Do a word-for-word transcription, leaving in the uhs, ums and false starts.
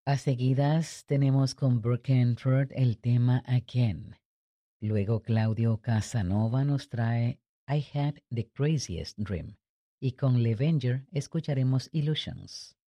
A seguidas tenemos con Birkenford el tema Again. Luego Claudio Casanova nos trae I Had the Craziest Dream. Y con Levenger escucharemos Illusions.